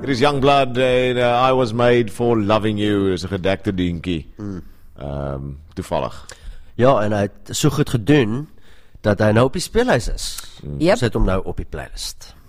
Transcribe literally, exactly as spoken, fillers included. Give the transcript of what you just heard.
Chris Youngblood en uh, I Was Made for Loving You is 'n gedekte dingetjie. Mm. Um, toevallig. Ja, en hy het so goed gedoen dat hy nou op die speelhuis is. Yep. Ons het hom nou op die playlist.